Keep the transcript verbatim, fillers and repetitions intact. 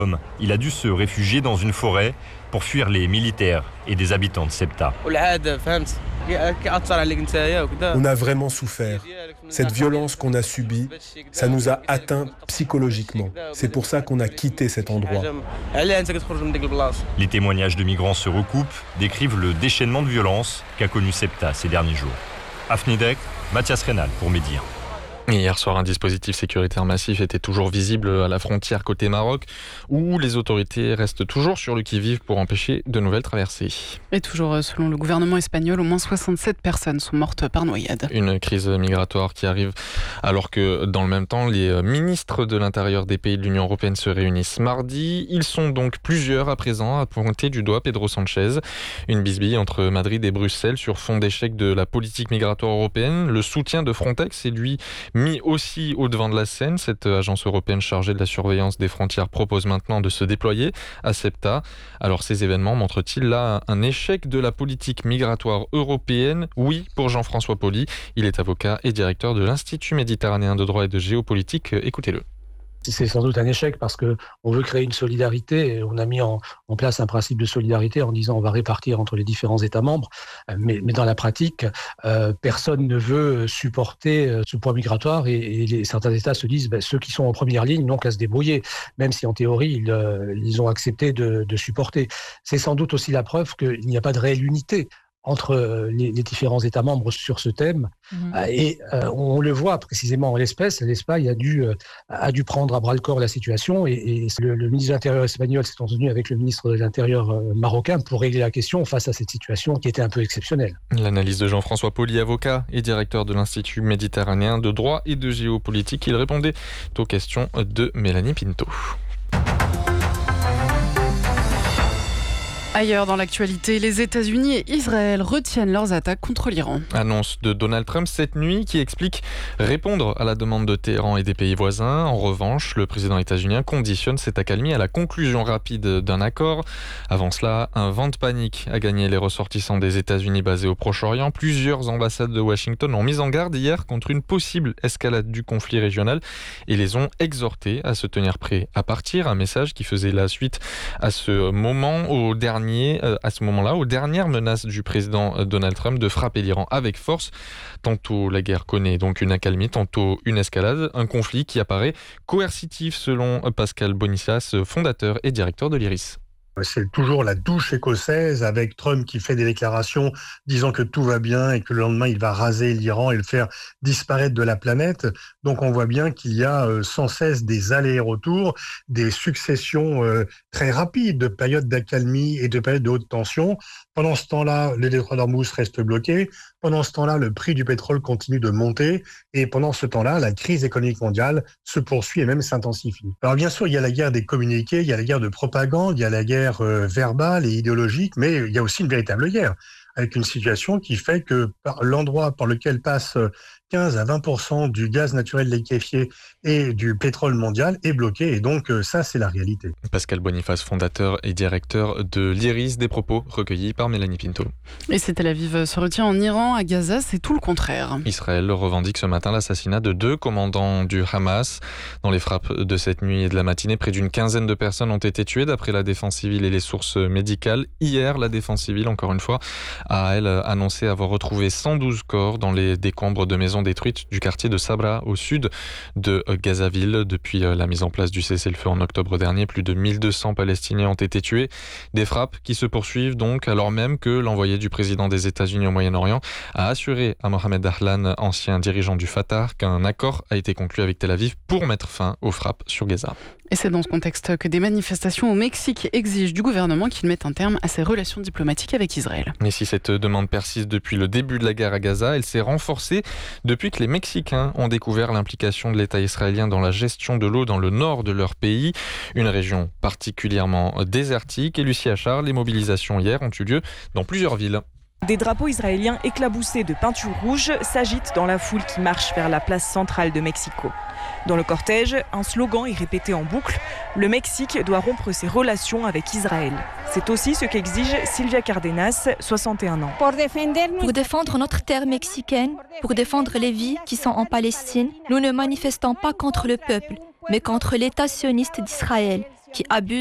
Il a dû se réfugier dans une forêt pour fuir les militaires et des habitants de Sebta. On a vraiment souffert. Cette violence qu'on a subie, ça nous a atteints psychologiquement. C'est pour ça qu'on a quitté cet endroit. Les témoignages de migrants se recoupent, décrivent le déchaînement de violence qu'a connu Sebta ces derniers jours. Afnidek, Mathias Rénal pour Médir. Hier soir, un dispositif sécuritaire massif était toujours visible à la frontière côté Maroc, où les autorités restent toujours sur le qui-vive pour empêcher de nouvelles traversées. Et toujours selon le gouvernement espagnol, au moins soixante-sept personnes sont mortes par noyade. Une crise migratoire qui arrive alors que, dans le même temps, les ministres de l'Intérieur des pays de l'Union européenne se réunissent mardi. Ils sont donc plusieurs à présent à pointer du doigt Pedro Sanchez. Une bisbille entre Madrid et Bruxelles sur fond d'échec de la politique migratoire européenne. Le soutien de Frontex est lui mis aussi au devant de la scène. Cette agence européenne chargée de la surveillance des frontières propose maintenant de se déployer à Ceuta. Alors ces événements montrent-ils là un échec de la politique migratoire européenne ? Oui, pour Jean-François Pauly. Il est avocat et directeur de l'Institut méditerranéen de droit et de géopolitique. Écoutez-le. C'est sans doute un échec parce que on veut créer une solidarité et on a mis en, en place un principe de solidarité en disant on va répartir entre les différents États membres, mais, mais dans la pratique, euh, personne ne veut supporter ce poids migratoire et, et les, certains États se disent ben, ceux qui sont en première ligne n'ont qu'à se débrouiller, même si en théorie ils, euh, ils ont accepté de, de supporter. C'est sans doute aussi la preuve qu'il n'y a pas de réelle unité entre les, les différents États membres sur ce thème. Mmh. Et euh, on le voit précisément en l'espèce, l'Espagne a dû, euh, a dû prendre à bras-le-corps la situation et, et le, le ministre de l'Intérieur espagnol s'est entretenu avec le ministre de l'Intérieur euh, marocain pour régler la question face à cette situation qui était un peu exceptionnelle. L'analyse de Jean-François Pauly, avocat et directeur de l'Institut méditerranéen de droit et de géopolitique. Il répondait aux questions de Mélanie Pinto. Ailleurs dans l'actualité, les États-Unis et Israël retiennent leurs attaques contre l'Iran. Annonce de Donald Trump cette nuit qui explique répondre à la demande de Téhéran et des pays voisins. En revanche, le président états-unien conditionne cette accalmie à la conclusion rapide d'un accord. Avant cela, un vent de panique a gagné les ressortissants des États-Unis basés au Proche-Orient. Plusieurs ambassades de Washington ont mis en garde hier contre une possible escalade du conflit régional et les ont exhortés à se tenir prêts à partir. Un message qui faisait la suite à ce moment au dernier à ce moment-là, aux dernières menaces du président Donald Trump de frapper l'Iran avec force. Tantôt la guerre connaît donc une accalmie, tantôt une escalade, un conflit qui apparaît coercitif selon Pascal Bonissas, fondateur et directeur de l'Iris. C'est toujours la douche écossaise avec Trump qui fait des déclarations disant que tout va bien et que le lendemain il va raser l'Iran et le faire disparaître de la planète. Donc on voit bien qu'il y a sans cesse des allers-retours, des successions très rapides de périodes d'accalmie et de périodes de haute tension. Pendant ce temps-là, le détroit d'Ormuz reste bloqué. Pendant ce temps-là, le prix du pétrole continue de monter. Et pendant ce temps-là, la crise économique mondiale se poursuit et même s'intensifie. Alors bien sûr, il y a la guerre des communiqués, il y a la guerre de propagande, il y a la guerre euh, verbale et idéologique, mais il y a aussi une véritable guerre, avec une situation qui fait que par l'endroit par lequel passe quinze à vingt pour cent du gaz naturel liquéfié et du pétrole mondial est bloqué. Et donc, ça, c'est la réalité. Pascal Boniface, fondateur et directeur de l'Iris, des propos recueillis par Mélanie Pinto. Et c'est Tel Aviv se retient en Iran. À Gaza, c'est tout le contraire. Israël revendique ce matin l'assassinat de deux commandants du Hamas. Dans les frappes de cette nuit et de la matinée, près d'une quinzaine de personnes ont été tuées d'après la défense civile et les sources médicales. Hier, la défense civile, encore une fois, a, elle, annoncé avoir retrouvé cent douze corps dans les décombres de maisons détruites du quartier de Sabra, au sud de Gazaville. Depuis la mise en place du cessez-le-feu en octobre dernier, plus de mille deux cents Palestiniens ont été tués. Des frappes qui se poursuivent donc, alors même que l'envoyé du président des États-Unis au Moyen-Orient a assuré à Mohamed Dahlan, ancien dirigeant du Fatah, qu'un accord a été conclu avec Tel Aviv pour mettre fin aux frappes sur Gaza. Et c'est dans ce contexte que des manifestations au Mexique exigent du gouvernement qu'il mette un terme à ses relations diplomatiques avec Israël. Mais si cette demande persiste depuis le début de la guerre à Gaza, elle s'est renforcée depuis que les Mexicains ont découvert l'implication de l'État israélien dans la gestion de l'eau dans le nord de leur pays, une région particulièrement désertique. Et Lucie Achard, les mobilisations hier ont eu lieu dans plusieurs villes. Des drapeaux israéliens éclaboussés de peinture rouge s'agitent dans la foule qui marche vers la place centrale de Mexico. Dans le cortège, un slogan est répété en boucle « Le Mexique doit rompre ses relations avec Israël ». C'est aussi ce qu'exige Silvia Cardenas, soixante et un ans. Pour défendre notre terre mexicaine, pour défendre les vies qui sont en Palestine, nous ne manifestons pas contre le peuple, mais contre l'État sioniste d'Israël. qui abusent